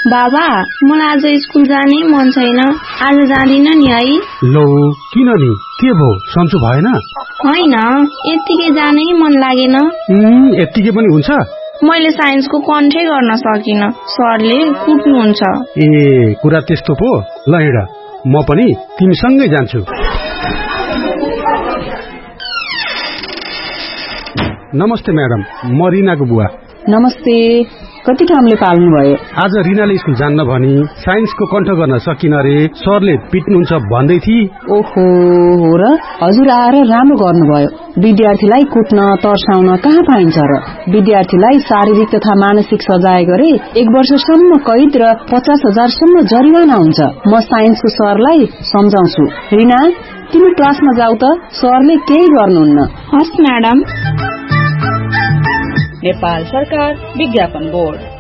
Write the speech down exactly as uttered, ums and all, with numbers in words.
बाबा मलाई आज स्कुल जानै मन छैन, आज जाँदिन नि है। लो किन नि, के भो सन्चो भएन? होइन, यत्तिकै जानै मन लागेन। यत्तिकै पनि हुन्छ? मैले साइन्सको कन्ठै गर्न सकिन, सरले कुट्नुहुन्छ। ए कुरा त्यस्तो पो। ल हिँड, म पनि तिमीसँगै जान्छु। नमस्ते म्याडम, म रिनाको बुवा। नमस्ते। कति कामले पाल्नु भयो? आज रिनाले स्कुल जान्न भनी साइन्सको कण्ठ गर्न सकिन रे, सरले पिट्नुहुन्छ भन्दै थिए। ओहो, हो र? हजुर आएर राम्रो गर्नुभयो। विद्यार्थीलाई कुट्न तर्साउन कहाँ पाइन्छ र? विद्यार्थीलाई शारीरिक तथा मानसिक सजाय गरे एक वर्षसम्म कैद र पचास हजारसम्म जरिवाना हुन्छ। म साइन्सको सरलाई सम्झाउँछु। रिना, तिमी क्लासमा जाऊ त, सरले केही गर्नुहुन्न। हस् म्याडम। नेपाल सरकार विज्ञापन बोर्ड।